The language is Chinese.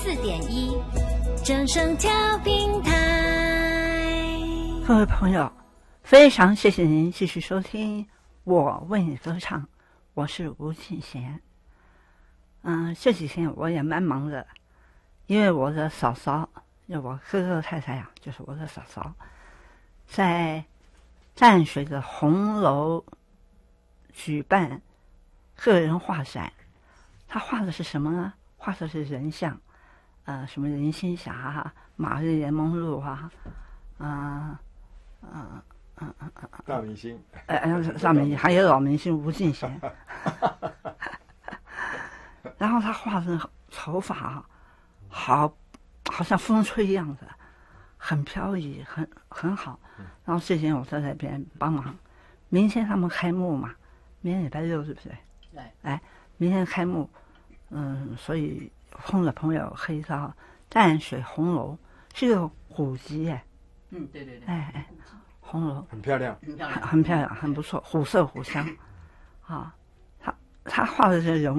94.1正声调频台。 各位朋友，非常谢谢您继续收听我为你歌唱，我是吴庆贤。这几天我也蛮忙的，因为我的嫂嫂，就我哥哥太太呀，就是我的嫂嫂，在淡水的红楼举办个人画展。他画的是什么呢？画的是人像，什么林青霞啊、玛丽莲梦露啊， 大明星， 大明星，还有老明星吴敬贤。然后他画的头发好像风吹一样的，很飘逸，很好。然后最近我在那边帮忙。明天他们开幕嘛，明天礼拜六，对不对？ 对。 哎，明天开幕，所以空的朋友可以到淡水红楼，是个古迹哎。 对对对。 哎，红楼很漂亮， 很漂亮，很不错，虎色虎香。啊，他画的这人